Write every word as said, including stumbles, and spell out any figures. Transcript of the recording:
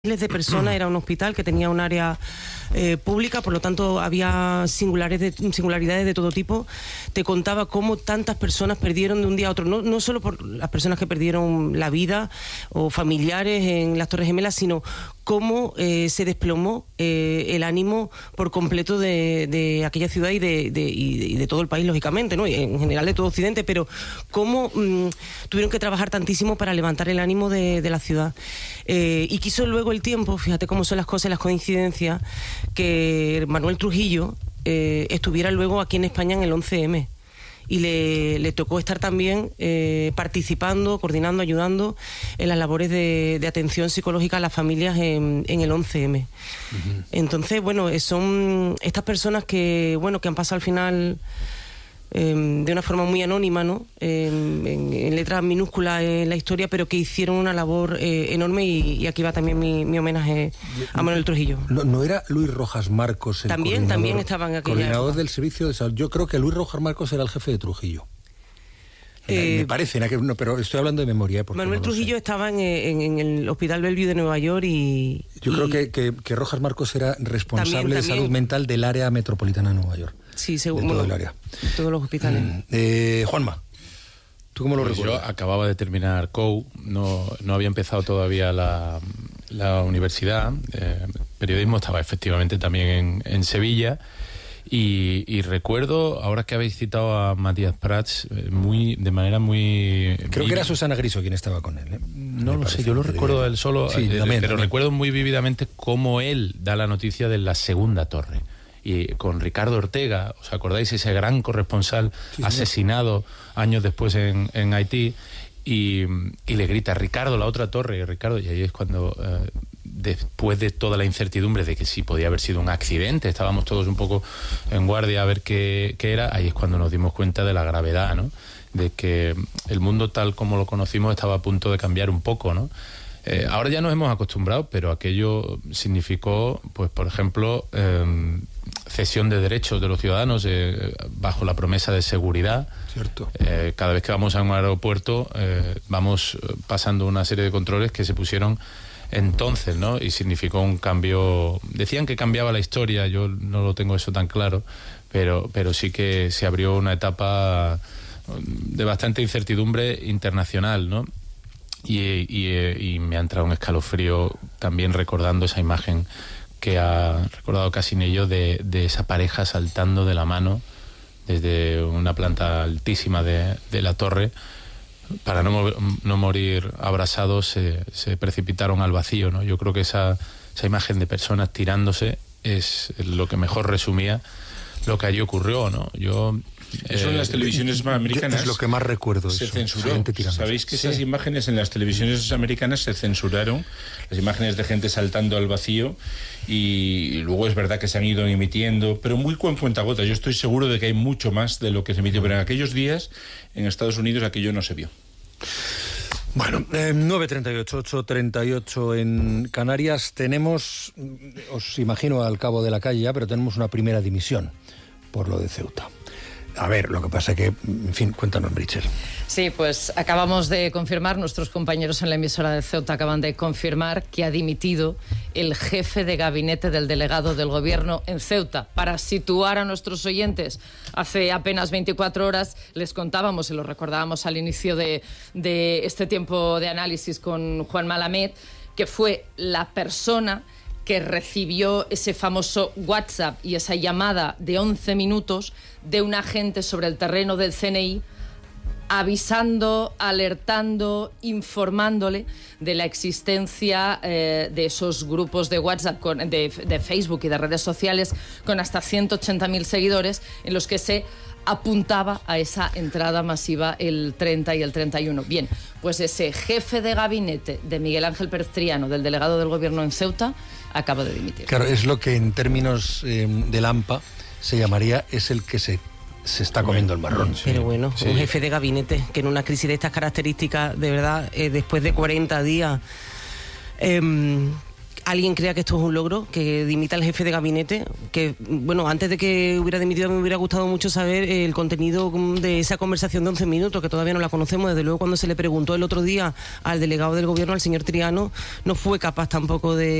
miles de personas, era un hospital que tenía un área eh, pública, por lo tanto había singulares de, singularidades de todo tipo. Te contaba cómo tantas personas perdieron de un día a otro, no, no solo por las personas que perdieron la vida o familiares en las Torres Gemelas, sino cómo eh, se desplomó eh, el ánimo por completo de, de aquella ciudad y de, de, y de todo el país, lógicamente, ¿no? Y en general de todo Occidente, pero cómo mmm, tuvieron que trabajar tantísimo para levantar el ánimo de, de la ciudad. Eh, y quiso luego el tiempo, fíjate cómo son las cosas, las coincidencias, que Manuel Trujillo eh, estuviera luego aquí en España en el once eme. Y le, le tocó estar también eh, participando, coordinando, ayudando en las labores de, de atención psicológica a las familias en, en el once eme. Uh-huh. Entonces, bueno, son estas personas que, bueno, que han pasado al final eh, de una forma muy anónima, ¿no? Eh, en, en letras minúsculas en la historia, pero que hicieron una labor eh, enorme y, y aquí va también mi, mi homenaje a Manuel Trujillo. ¿No, no era Luis Rojas Marcos el también, también estaba en aquella coordinador época del servicio de salud? Yo creo que Luis Rojas Marcos era el jefe de Trujillo. Eh, me parece, no, pero estoy hablando de memoria. Manuel no Trujillo estaba en, en, en el Hospital Bellevue de Nueva York y... Yo y creo que, que, que Rojas Marcos era responsable también, de también, salud mental del área metropolitana de Nueva York. Sí, seguro. De todo el área. Todos los hospitales. Mm, eh, Juanma, ¿tú cómo lo pues recuerdas? Yo acababa de terminar C O U, no, no había empezado todavía la, la universidad. Eh, periodismo estaba efectivamente también en, en Sevilla. Y, y recuerdo, ahora que habéis citado a Matías Prats, muy de manera muy... Creo que era Susana Griso quien estaba con él, ¿eh? No lo sé, yo lo recuerdo a él solo, sí, eh, también, pero también. recuerdo muy vívidamente cómo él da la noticia de la segunda torre. Y con Ricardo Ortega, ¿os acordáis? Ese gran corresponsal sí, asesinado años después en, en Haití, y, y le grita, Ricardo, la otra torre, y Ricardo, y ahí es cuando... Eh, después de toda la incertidumbre de que sí podía haber sido un accidente, estábamos todos un poco en guardia a ver qué, qué era, ahí es cuando nos dimos cuenta de la gravedad, ¿no? De que el mundo tal como lo conocimos estaba a punto de cambiar un poco, ¿no? Eh, ahora ya nos hemos acostumbrado, pero aquello significó, pues por ejemplo, eh, cesión de derechos de los ciudadanos eh, bajo la promesa de seguridad. Cierto. Eh, cada vez que vamos a un aeropuerto eh, vamos pasando una serie de controles que se pusieron entonces, ¿no? Y significó un cambio. Decían que cambiaba la historia, yo no lo tengo eso tan claro, pero, pero sí que se abrió una etapa de bastante incertidumbre internacional, ¿no? Y, y, y me ha entrado un escalofrío también recordando esa imagen que ha recordado Casinello de, de esa pareja saltando de la mano desde una planta altísima de, de la torre. Para no, no morir abrasados, se, se precipitaron al vacío, ¿no? Yo creo que esa, esa imagen de personas tirándose es lo que mejor resumía lo que allí ocurrió, ¿no? Yo... Eso en las eh, televisiones americanas es lo que más recuerdo. Se eso, censuró. Sabéis que esas sí. imágenes en las televisiones americanas se censuraron, las imágenes de gente saltando al vacío, y luego es verdad que se han ido emitiendo, pero muy con cuentagotas. Yo estoy seguro de que hay mucho más de lo que se emitió, pero en aquellos días en Estados Unidos aquello no se vio. Bueno, eh, nueve treinta y ocho, ocho treinta y ocho en Canarias. Tenemos, os imagino al cabo de la calle ya, pero tenemos una primera dimisión por lo de Ceuta. A ver, lo que pasa es que, en fin, cuéntanos, Brichel. Sí, pues acabamos de confirmar, nuestros compañeros en la emisora de Ceuta acaban de confirmar que ha dimitido el jefe de gabinete del delegado del gobierno en Ceuta. Para situar a nuestros oyentes, hace apenas veinticuatro horas les contábamos, y lo recordábamos al inicio de, de este tiempo de análisis con Juan Malamed, que fue la persona que recibió ese famoso WhatsApp y esa llamada de once minutos de un agente sobre el terreno del C N I avisando, alertando, informándole de la existencia eh, de esos grupos de WhatsApp, con, de, de Facebook y de redes sociales con hasta ciento ochenta mil seguidores, en los que se apuntaba a esa entrada masiva el treinta y el treinta y uno. Bien, pues ese jefe de gabinete de Miguel Ángel Pérez Triano, del delegado del gobierno en Ceuta, acaba de dimitir. Claro, es lo que en términos eh, del AMPA se llamaría es el que se, se está comiendo el marrón. Sí. Pero bueno, sí. Un jefe de gabinete que en una crisis de estas características, de verdad, eh, después de cuarenta días... Eh, alguien crea que esto es un logro, que dimita el jefe de gabinete, que, bueno, antes de que hubiera dimitido me hubiera gustado mucho saber el contenido de esa conversación de once minutos, que todavía no la conocemos. Desde luego, cuando se le preguntó el otro día al delegado del gobierno, al señor Triano, no fue capaz tampoco de